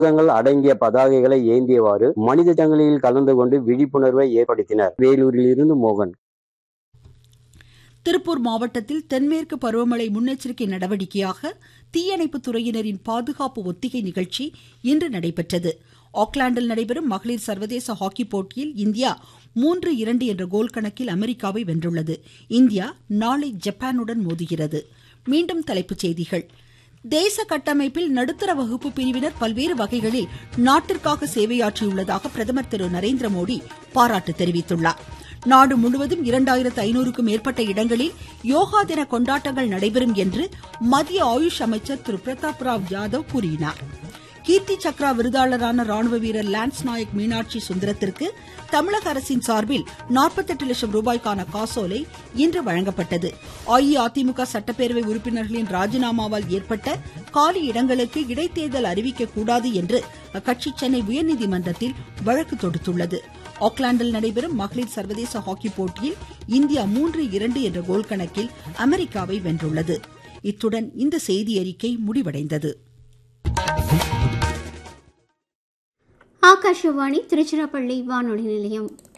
அடங்கிய பதாகைகளை ஏந்தியவாறு மனித சங்கிலியில் கலந்து கொண்டு விழிப்புணர்வை ஏற்படுத்தினர். வேலூரில் இருந்து மோகன். திருப்பூர் மாவட்டத்தில் தென்மேற்கு பருவமழை முன்னெச்சரிக்கை நடவடிக்கையாக தீயணைப்பு துறையினரின் பாதுகாப்பு ஒத்திகை நிகழ்ச்சி இன்று நடைபெற்றது. ஆக்லாந்தில் நடைபெறும் மகளிர் சர்வதேச ஹாக்கி போட்டியில் இந்தியா 3-2 என்ற கோல் கணக்கில் அமெரிக்காவை வென்றுள்ளது. இந்தியா நாளை ஜப்பானுடன் மோதுகிறது. மீண்டும் தலைப்புச் செய்திகள். தேச கட்டமைப்பில் நடுத்தர வகுப்பு பிரிவினர் பல்வேறு வகைகளில் நாட்டிற்காக சேவையாற்றியுள்ளதாக பிரதமர் திரு நரேந்திர மோடி பாராட்டு தெரிவித்துள்ளார். நாடு முழுவதும் 2500க்கும் மேற்பட்ட இடங்களில் யோகா தின கொண்டாட்டங்கள் நடைபெறும் என்று மத்திய ஆயுஷ் அமைச்சர் திரு பிரதாப் ராவ் யாதவ் கூறினார். கீர்த்தி சக்ரா விருதாளரான ராணுவ வீரர் லான்ஸ் நாயக் மீனாட்சி சுந்தரத்திற்கு தமிழக அரசின் சார்பில் 48 லட்சம் ரூபாய்க்கான காசோலை இன்று வழங்கப்பட்டது. அஇஅதிமுக சட்டப்பேரவை உறுப்பினர்களின் ராஜினாமாவால் ஏற்பட்ட காலி இடங்களுக்கு இடைத்தேர்தல் அறிவிக்க கூடாது என்று அக்கட்சி சென்னை உயர்நீதிமன்றத்தில் வழக்கு தொடுத்துள்ளது. ஆக்லாந்தில் நடைபெறும் மகளிர் சர்வதேச ஹாக்கி போட்டியில் இந்தியா 3-2 என்ற கோல் கணக்கில் அமெரிக்காவை வென்றுள்ளது. இத்துடன் இந்த செய்தியறிக்கை முடிவடைந்தது. ஆகாஷவாணி திருச்சிராப்பள்ளி வானொலி நிலையம்.